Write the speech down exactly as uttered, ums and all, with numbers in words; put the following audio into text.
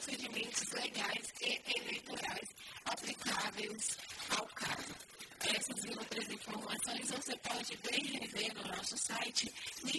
procedimentos legais e eleitorais aplicáveis ao caso. Essas e outras informações você pode bem rever no nosso site